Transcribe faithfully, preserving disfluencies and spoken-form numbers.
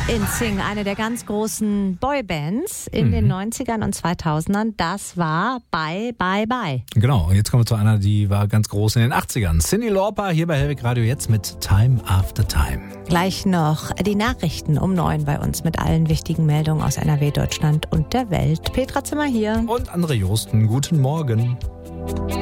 InSync, eine der ganz großen Boybands in Mhm. den neunzigern und zweitausendern, das war Bye Bye Bye. Genau, und jetzt kommen wir zu einer, die war ganz groß in den achtzigern. Cyndi Lauper hier bei Hellweg Radio jetzt mit Time After Time. Gleich noch die Nachrichten um neun bei uns mit allen wichtigen Meldungen aus N R W, Deutschland und der Welt. Petra Zimmer hier. Und André Josten, guten Morgen.